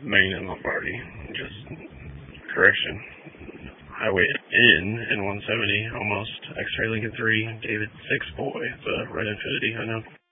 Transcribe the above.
Main and Lombardi. Just correction. Highway N 170, almost. X-Ray Lincoln 3, David 6 boy. It's a red Infinity, I know.